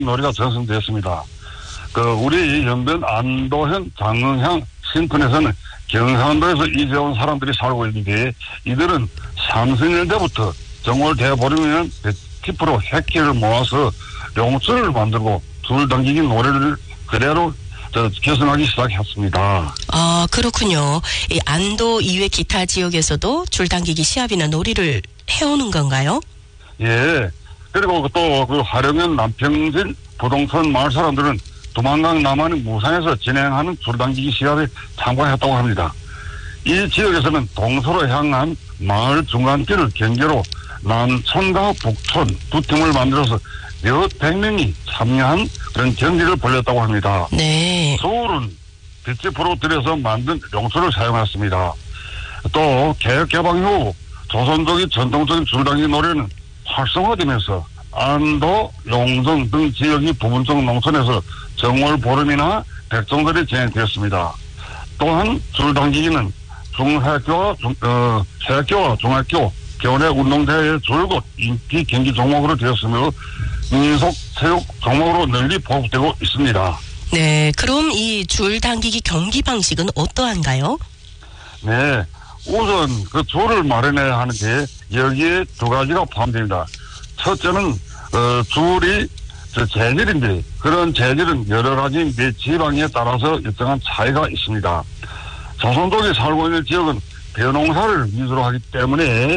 놀이가 전승되었습니다. 우리 연변 안도현, 장흥향, 신천에서는 경상도에서 이재온 사람들이 살고 있는데 이들은 30년대부터 정월 대보름이면 배티프로 핵기를 모아서 용줄을 만들고 줄 당기기 놀이를 그대로 개선하기 시작했습니다. 아, 그렇군요. 이 안도 이외 기타 지역에서도 줄 당기기 시합이나 놀이를 해오는 건가요? 예. 그리고 또 화령현 남평진 부동산 마을 사람들은 두만강 남한의 무산에서 진행하는 줄당기기 시합에 참가했다고 합니다. 이 지역에서는 동서로 향한 마을 중간길을 경계로 남촌과 북촌 두 팀을 만들어서 몇 100명이 참여한 그런 경기를 벌였다고 합니다. 네. 서울은 빛집으로 들여서 만든 용수를 사용했습니다. 또 개혁 개방 이후 조선족의 전통적인 줄당기기 놀이는 활성화되면서 안도, 용정 등 지역의 부분적 농촌에서 정월 보름이나 백종절이 진행되었습니다. 또한 줄당기기는 중학교와 중학교 겨울의 운동대회에 줄곧 인기 경기 종목으로 되었으며 민속 체육 종목으로 널리 보급되고 있습니다. 네, 그럼 이 줄당기기 경기 방식은 어떠한가요? 네, 우선 줄을 마련해야 하는 게 여기에 두 가지가 포함됩니다. 첫째는 줄이 재질인데 그런 재질은 여러 가지 지방에 따라서 일정한 차이가 있습니다. 조선족이 살고 있는 지역은 벼농사를 위주로 하기 때문에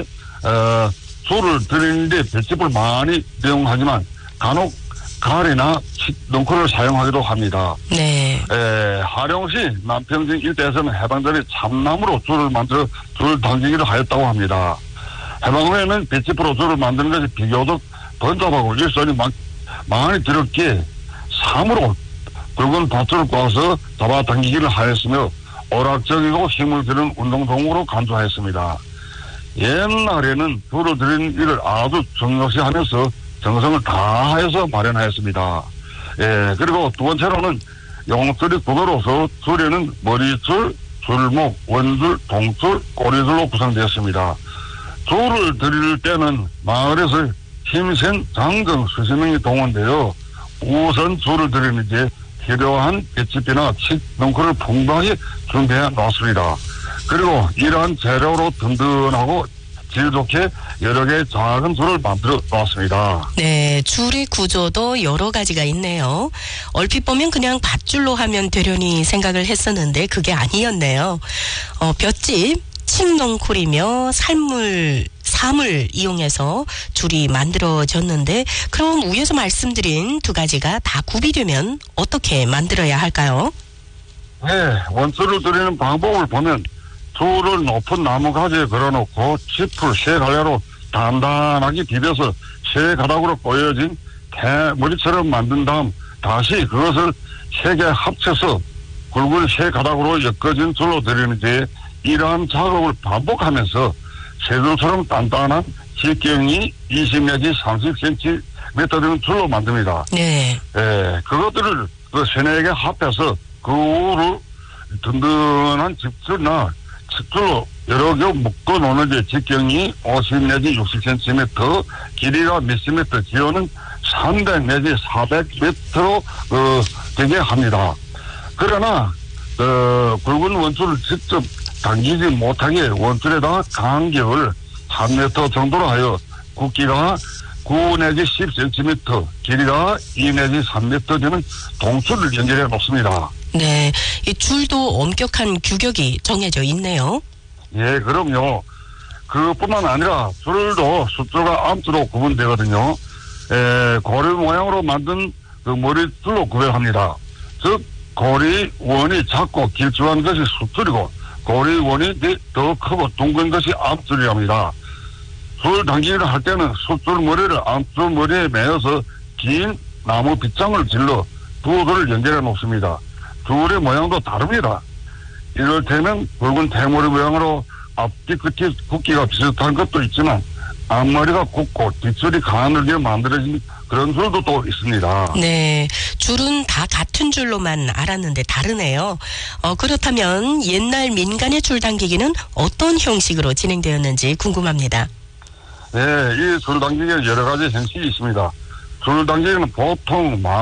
줄을 들이는데 볏짚을 많이 이용하지만 간혹 가리나 넝쿨을 사용하기도 합니다. 네. 하령시 남평진 일대에서는 해방전에 참나무로 줄을 만들어 줄 당기기를 하였다고 합니다. 해방 후에는 볏짚으로 줄을 만드는 것이 비교적 번잡하고 일손이 많이 들었기에 삼으로 굵은 밧줄을 꽈서 잡아당기기를 하였으며 오락적이고 힘을 드는 운동동으로 간주하였습니다. 옛날에는 줄을 들이는 일을 아주 정역시하면서 정성을 다해서 마련하였습니다. 예, 그리고 두 번째로는 용줄이 구도로서 줄에는 머리줄, 줄목, 원줄, 동줄, 꼬리줄로 구성되었습니다. 줄을 들일 때는 마을에서 힘센 장정 수십 명이 동원되어 우선 줄을 들이는 게 필요한 볏짚이나 칡넝쿨을 풍부하게 준비해 놓았습니다. 그리고 이러한 재료로 든든하고 질 좋게 여러 개의 작은 줄을 만들어 놓았습니다. 네, 줄의 구조도 여러 가지가 있네요. 얼핏 보면 그냥 밧줄로 하면 되려니 생각을 했었는데 그게 아니었네요. 볏짚, 칡넝쿨이며 사물 이용해서 줄이 만들어졌는데 그럼 위에서 말씀드린 두 가지가 다 구비되면 어떻게 만들어야 할까요? 네, 원줄을 들이는 방법을 보면 줄을 높은 나무 가지에 걸어놓고 짚을 세 갈래로 단단하게 비벼서 세 가닥으로 꼬여진 대머리처럼 만든 다음 다시 그것을 세 개 합쳐서 굵은 세 가닥으로 엮어진 줄로 들이는데 이러한 작업을 반복하면서 새줄처럼 단단한 직경이 20 내지 30cm 되는 줄로 만듭니다. 네. 그것들을 세네 개 합해서 그 후로 든든한 집줄이나 칫줄로 여러 개 묶어 놓는데 직경이 50 내지 60cm, 길이가 몇 cm, 기온은 300 내지 400m로 되게 합니다. 그러나 굵은 원줄을 직접 당기지 못하게 원줄에다가 간격을 3m 정도로 하여 굵기가 9 내지 10cm, 길이가 2 내지 3m 되는 동줄을 연결해 놓습니다. 네, 이 줄도 엄격한 규격이 정해져 있네요. 예, 그럼요. 그뿐만 아니라 줄도 숫줄과 암줄로 구분되거든요. 고리 모양으로 만든 그 머리줄로 구별합니다. 즉 고리원이 작고 길쭉한 것이 숫줄이고 고리원이 더 크고 둥근 것이 암줄이랍니다. 줄 당기기를 할 때는 숫줄 머리를 암줄 머리에 매어서 긴 나무 빗장을 질러 두 줄을 연결해 놓습니다. 줄의 모양도 다릅니다. 이를테면 굵은 대머리 모양으로 앞뒤 끝이 굵기가 비슷한 것도 있지만 앞머리가 굵고 뒷줄이 가늘게 만들어진 그런 줄도 또 있습니다. 네, 줄은 다 같은 줄로만 알았는데 다르네요. 그렇다면 옛날 민간의 줄 당기기는 어떤 형식으로 진행되었는지 궁금합니다. 네, 이 줄 당기기는 여러 가지 형식이 있습니다. 줄 당기기는 보통